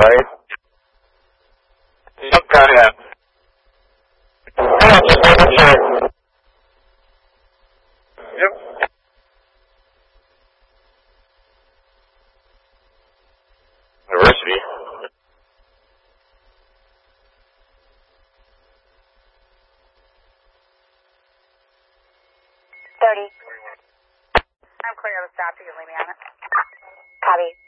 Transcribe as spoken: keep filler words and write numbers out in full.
right? Okay, yeah. Yeah, just making sure. Yep. University. thirty. I'm clear of the stop. You can leave me on it. Copy.